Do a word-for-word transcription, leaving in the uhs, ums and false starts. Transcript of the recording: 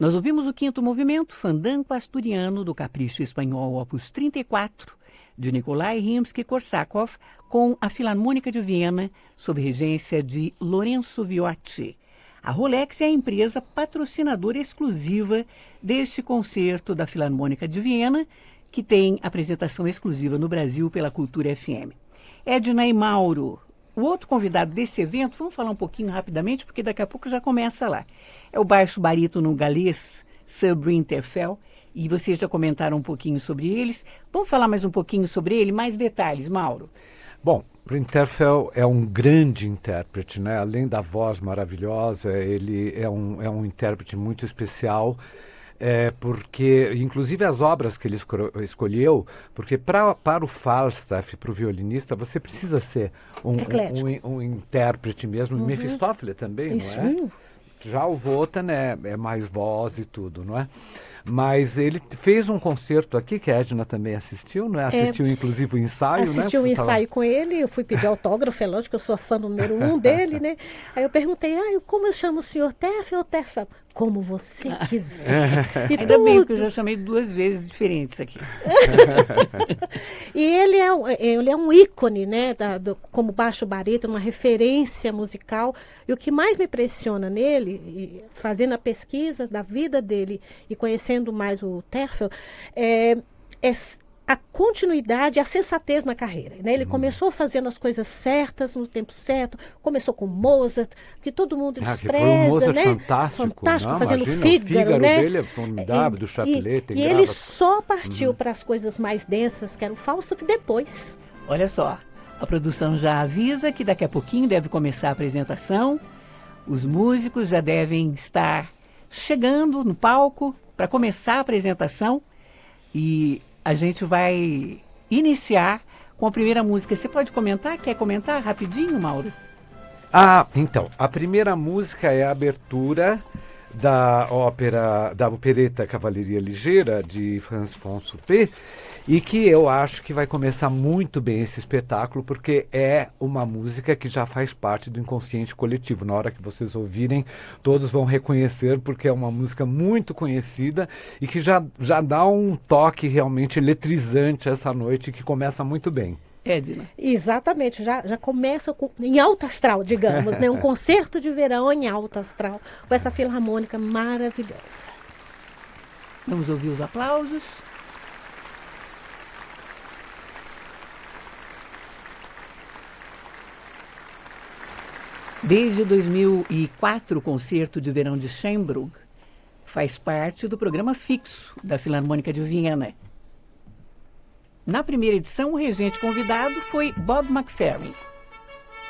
Nós ouvimos o quinto movimento, Fandango Asturiano, do Capricho Espanhol, opus trinta e quatro, de Nikolai Rimsky-Korsakov, com a Filarmônica de Viena, sob regência de Lorenzo Viotti. A Rolex é a empresa patrocinadora exclusiva deste concerto da Filarmônica de Viena, que tem apresentação exclusiva no Brasil pela Cultura F M. Edna e Mauro, o outro convidado desse evento, vamos falar um pouquinho rapidamente, porque daqui a pouco já começa lá. É o baixo barítono galês Sir Bryn Terfel, e vocês já comentaram um pouquinho sobre eles. Vamos falar mais um pouquinho sobre ele, mais detalhes, Mauro. Bom, Bryn Terfel é um grande intérprete, né? Além da voz maravilhosa, ele é um, é um intérprete muito especial, é, porque, inclusive as obras que ele esco- escolheu, porque pra, para o Falstaff, para o violinista, você precisa ser um, um, um, um intérprete mesmo, uhum. Mefistófeles também, Isso. não é? Já o Wotan é, é mais voz e tudo, não é? Mas ele fez um concerto aqui, que a Edna também assistiu, não é? Assistiu, é, inclusive, o ensaio, assisti né? Assisti o ensaio tava... com ele, eu fui pedir autógrafo, é lógico que eu sou a fã número um dele, né? Aí eu perguntei, ah, como eu chamo o senhor Terfel ou Terfel? Como você quiser. E Ainda tudo... bem que eu já chamei duas vezes diferentes aqui. E ele é, ele é um ícone, né? Da, do, como baixo barítono, uma referência musical. E o que mais me impressiona nele, fazendo a pesquisa da vida dele e conhecendo mais o Terfel, é, é a continuidade, a sensatez na carreira, né? Ele hum. começou fazendo as coisas certas, no tempo certo, começou com Mozart, que todo mundo ah, despreza, que foi um Mozart né? Fantástico, fantástico não? Fazendo Imagina, Fígaro, o Fígaro né? dele é formidável, do Chaplet. E, e ele só partiu uhum. para as coisas mais densas, que era o Falstaff, depois. Olha só, a produção já avisa que daqui a pouquinho deve começar a apresentação, os músicos já devem estar chegando no palco para começar a apresentação, e a gente vai iniciar com a primeira música. Você pode comentar? Quer comentar rapidinho, Mauro? Ah, então, a primeira música é a abertura da ópera, da opereta Cavalaria Ligeira, de Franz von Suppé, e que eu acho que vai começar muito bem esse espetáculo, porque é uma música que já faz parte do inconsciente coletivo. Na hora que vocês ouvirem, todos vão reconhecer, porque é uma música muito conhecida e que já, já dá um toque realmente eletrizante essa noite, que começa muito bem. Edna. Exatamente, já, já começa com, em alto astral, digamos, né? Um concerto de verão em alto astral, com essa filarmônica maravilhosa. Vamos ouvir os aplausos. Desde dois mil e quatro, o Concerto de Verão de Schönbrunn faz parte do programa fixo da Filarmônica de Viena. Na primeira edição, o regente convidado foi Bob McFerrin.